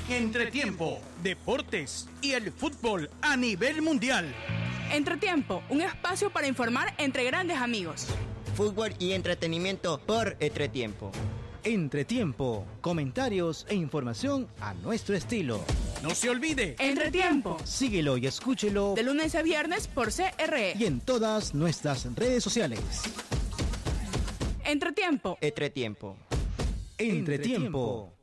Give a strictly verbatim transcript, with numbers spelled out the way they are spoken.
Entretiempo, deportes y el fútbol a nivel mundial. Entretiempo, un espacio para informar entre grandes amigos. Fútbol y entretenimiento por Entretiempo. Entretiempo, comentarios e información a nuestro estilo. No se olvide. Entretiempo. Síguelo y escúchelo de lunes a viernes por C R E y en todas nuestras redes sociales. Entretiempo. Entretiempo. Entretiempo.